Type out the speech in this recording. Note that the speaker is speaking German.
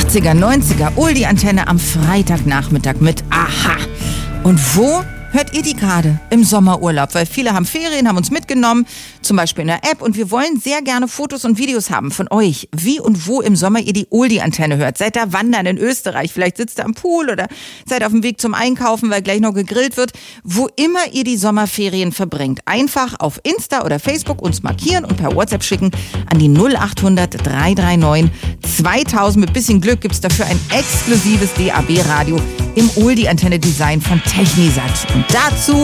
80er, 90er, Oldie-Antenne am Freitagnachmittag mit Aha. Und wo hört ihr die gerade? Im Sommerurlaub, weil viele haben Ferien, haben uns mitgenommen, zum Beispiel in der App, und wir wollen sehr gerne Fotos und Videos haben von euch, wie und wo im Sommer ihr die Oldie-Antenne hört. Seid ihr wandern in Österreich, vielleicht sitzt ihr am Pool oder seid auf dem Weg zum Einkaufen, weil gleich noch gegrillt wird. Wo immer ihr die Sommerferien verbringt, einfach auf Insta oder Facebook uns markieren und per WhatsApp schicken an die 0800 339 2000. Mit bisschen Glück gibt's dafür ein exklusives DAB-Radio im Oldie-Antenne-Design von Technisat. Und dazu